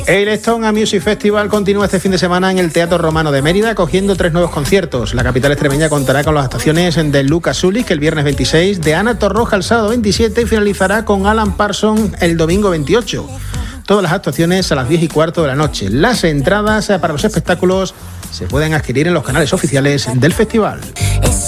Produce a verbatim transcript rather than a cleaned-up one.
El Stone Music Festival continúa este fin de semana en el Teatro Romano de Mérida, acogiendo tres nuevos conciertos. La capital extremeña contará con las actuaciones de Lucas Ulick el viernes veintiséis, de Ana Torroja el sábado veintisiete y finalizará con Alan Parsons el domingo veintiocho. Todas las actuaciones a las diez y cuarto de la noche. Las entradas para los espectáculos se pueden adquirir en los canales oficiales del festival.